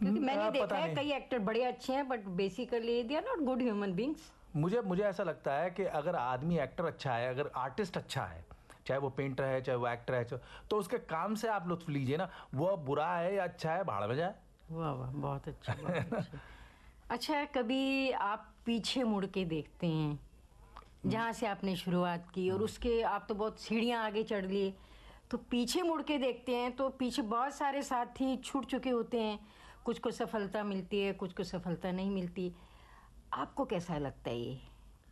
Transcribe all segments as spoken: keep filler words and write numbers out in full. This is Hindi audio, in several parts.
क्योंकि मैंने देखा है कई एक्टर बड़े अच्छे हैं but basically they are not good human beings. मुझे मुझे ऐसा लगता है कि अगर आदमी एक्टर अच्छा है, अगर आर्टिस्ट अच्छा है, चाहे वो पेंटर है चाहे वो एक्टर है, तो उसके काम से आप लुत्फ लीजिए ना। वो बुरा है या अच्छा है, भाड़ में जाए। वाह वाह, बहुत अच्छा, बहुत अच्छा। अच्छा, कभी आप पीछे मुड़ के देखते हैं जहाँ से आपने शुरुआत की और उसके आप तो बहुत सीढ़ियाँ आगे चढ़ लिए, तो पीछे मुड़ के देखते हैं तो पीछे बहुत सारे साथी छूट चुके होते हैं, कुछ को सफलता मिलती है, कुछ को सफलता नहीं मिलती। आपको कैसा लगता है ये?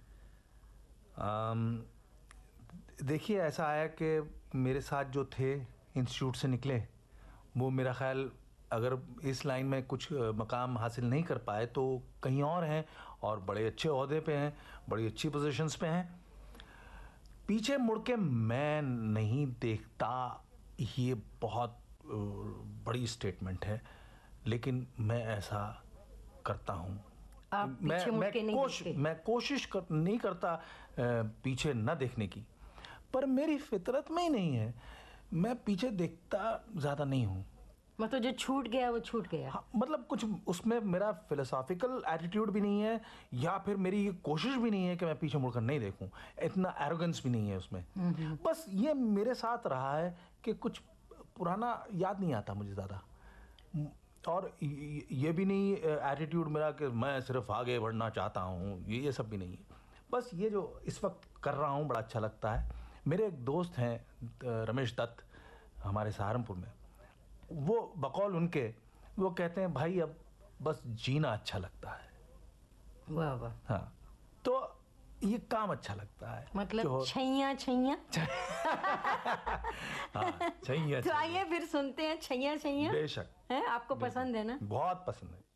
देखिए, ऐसा है कि मेरे साथ जो थे इंस्टीट्यूट से निकले, वो मेरा ख्याल अगर इस लाइन में कुछ मकाम हासिल नहीं कर पाए तो कहीं और हैं और बड़े अच्छे ओहदे पे हैं, बड़ी अच्छी पोजीशंस पे हैं। पीछे मुड़ के मैं नहीं देखता, ये बहुत बड़ी स्टेटमेंट है, लेकिन मैं ऐसा करता हूँ। आप पीछे मुड़ के नहीं देखते? मैं कोशिश कर, नहीं करता पीछे न देखने की, पर मेरी फितरत में ही नहीं है। मैं पीछे देखता ज़्यादा नहीं हूँ। मतलब जो छूट गया वो छूट गया। हाँ, मतलब कुछ उसमें मेरा फिलोसॉफिकल एटीट्यूड भी नहीं है या फिर मेरी ये कोशिश भी नहीं है कि मैं पीछे मुड़कर नहीं देखूं। इतना एरोगेंस भी नहीं है उसमें। बस ये मेरे साथ रहा है कि कुछ पुराना याद नहीं आता मुझे ज़्यादा, और ये भी नहीं एटीट्यूड मेरा कि मैं सिर्फ आगे बढ़ना चाहता हूँ, ये ये सब भी नहीं है। बस ये जो इस वक्त कर रहा हूँ बड़ा अच्छा लगता है। मेरे एक दोस्त हैं रमेश दत्त, हमारे सहारनपुर में, वो बकौल उनके वो कहते हैं भाई अब बस जीना अच्छा लगता है। वाह वाह। हाँ, तो ये काम अच्छा लगता है, मतलब छैया छैया। हाँ, छैया। तो आइए फिर सुनते हैं छैया छैया। बेशक। है आपको पसंद है ना? बहुत पसंद है।